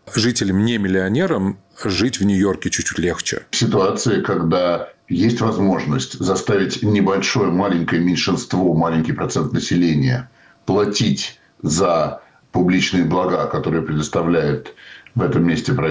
жителям не миллионерам жить в Нью-Йорке чуть-чуть легче. В ситуации, когда есть возможность заставить небольшое, маленькое меньшинство, маленький процент населения платить за публичные блага, которые предоставляет в этом месте правительство,